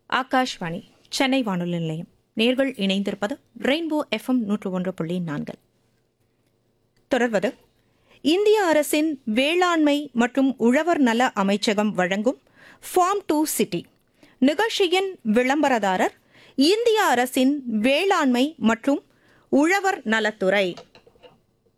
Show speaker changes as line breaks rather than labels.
ஆகாஷ்வாணி சென்னை வானொலி நிலையம். நேர்கள் இணைந்திருப்பது ரெயின்போ FM 101.4. தொடர்வது இந்திய அரசின் வேளாண்மை மற்றும் உழவர் நல அமைச்சகம் வழங்கும் ஃபார்ம் டு சிட்டி நிகழ்ச்சியின் விளம்பரதாரர் இந்திய அரசின் வேளாண்மை மற்றும் உழவர் நலத்துறை.